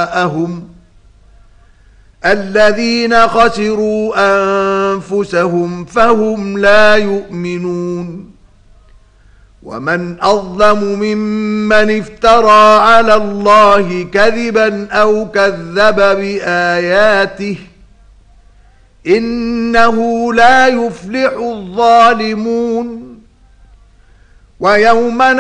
شركاءهم الذين خسروا أنفسهم فهم لا يؤمنون ومن أظلم ممن افترى على الله كذبا أو كذب بآياته إنه لا يفلح الظالمون ويوم